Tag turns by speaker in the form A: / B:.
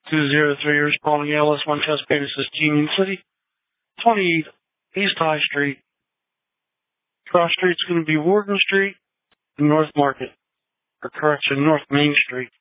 A: 203, responding ALS 1 Chesapeake, this is Union City, 20 East High Street. Cross Street's going to be Warden Street and North Market, or correction, North Main Street.